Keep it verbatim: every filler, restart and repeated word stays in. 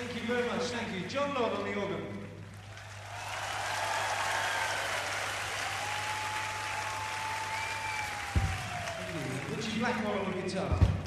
Thank you very much, thank you. John Lord on the organ. Thank you. Richie Blackwell on the guitar.